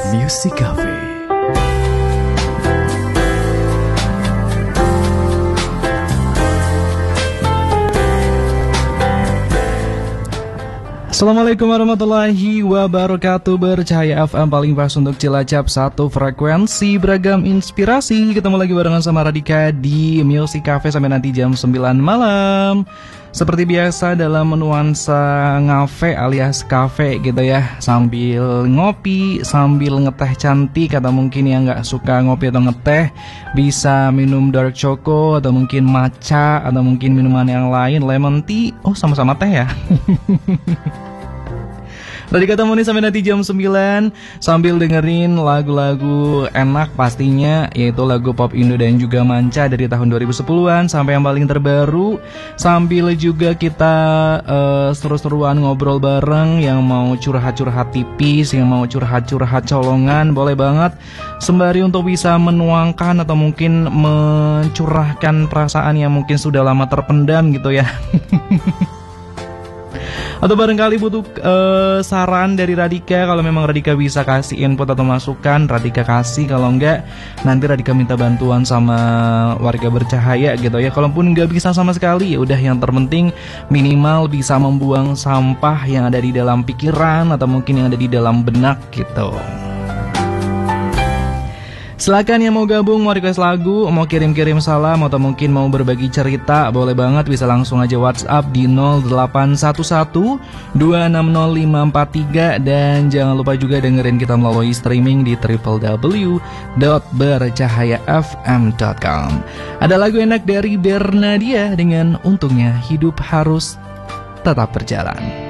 Music Cafe. Assalamualaikum warahmatullahi wabarakatuh. Bercahaya FM paling pas untuk Cilacap, satu frekuensi beragam inspirasi. Ketemu lagi barengan sama Radika di Music Cafe sampai nanti jam 9 malam. Seperti biasa dalam nuansa ngafe alias kafe gitu ya, sambil ngopi, sambil ngeteh cantik. Atau mungkin yang gak suka ngopi atau ngeteh, bisa minum dark choco, atau mungkin matcha, atau mungkin minuman yang lain, lemon tea. Oh, sama-sama teh ya. Tadi ketemu nih sampai nanti jam 9 sambil dengerin lagu-lagu enak pastinya, yaitu lagu pop Indo dan juga manca dari tahun 2010-an sampai yang paling terbaru. Sambil juga kita seru-seruan ngobrol bareng. Yang mau curhat-curhat tipis, yang mau curhat-curhat colongan, boleh banget. Sembari untuk bisa menuangkan atau mungkin mencurahkan perasaan yang mungkin sudah lama terpendam gitu ya. Atau barangkali butuh saran dari Radika. Kalau memang Radika bisa kasih input atau masukan, Radika kasih. Kalau enggak, nanti Radika minta bantuan sama warga bercahaya gitu ya. Kalaupun enggak bisa sama sekali, ya udah, yang terpenting minimal bisa membuang sampah yang ada di dalam pikiran atau mungkin yang ada di dalam benak gitu. Silakan yang mau gabung, mau request lagu, mau kirim-kirim salam, atau mungkin mau berbagi cerita, boleh banget, bisa langsung aja WhatsApp di 0811-260543. Dan jangan lupa juga dengerin kita melalui streaming di www.bercahayafm.com. Ada lagu enak dari Bernadia dengan Untungnya Hidup Harus Tetap Berjalan.